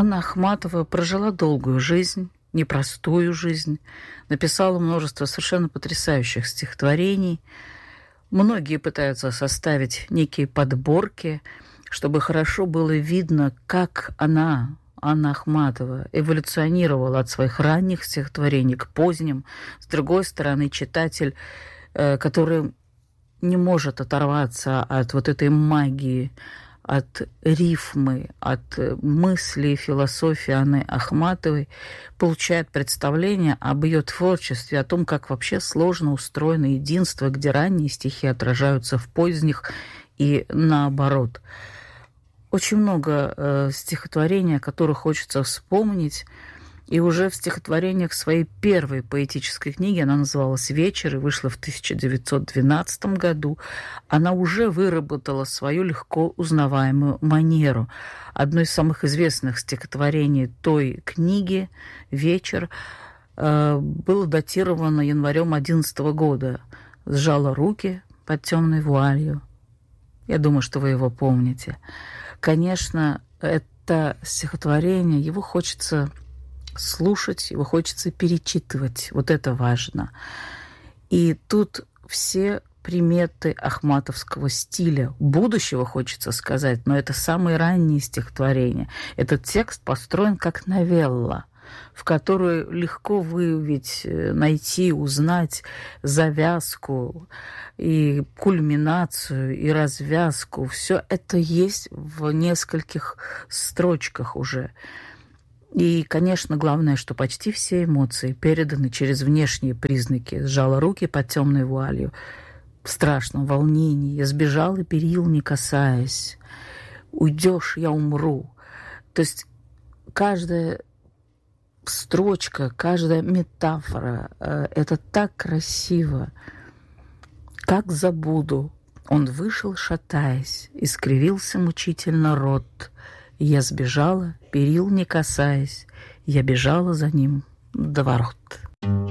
Анна Ахматова прожила долгую жизнь, непростую жизнь, написала множество совершенно потрясающих стихотворений. Многие пытаются составить некие подборки, чтобы хорошо было видно, как она, Анна Ахматова, эволюционировала от своих ранних стихотворений к поздним. С другой стороны, читатель, который не может оторваться от вот этой магии, от рифмы, от мысли и философии Анны Ахматовой, получает представление об ее творчестве, о том, как вообще сложно устроено единство, где ранние стихи отражаются в поздних и наоборот. Очень много стихотворений, о которых хочется вспомнить. И уже в стихотворениях своей первой поэтической книги, она называлась «Вечер» и вышла в 1912 году, она уже выработала свою легко узнаваемую манеру. Одно из самых известных стихотворений той книги «Вечер» было датировано январем 2011 года. «Сжала руки под темной вуалью». Я думаю, что вы его помните. Конечно, это стихотворение, его хочется слушать, его хочется перечитывать. Вот это важно. И тут все приметы ахматовского стиля. Будущего, хочется сказать, но это самые ранние стихотворения. Этот текст построен как новелла, в которую легко выявить, найти, узнать завязку и кульминацию, и развязку. Все это есть в нескольких строчках уже. И, конечно, главное, что почти все эмоции переданы через внешние признаки. Сжала руки под темной вуалью. В страшном волнении я сбежала перил, не касаясь. Уйдешь, я умру. То есть каждая строчка, каждая метафора, это так красиво. Как забуду. Он вышел, шатаясь, и скривился мучительно рот. Я сбежала, перил не касаясь, я бежала за ним до ворот.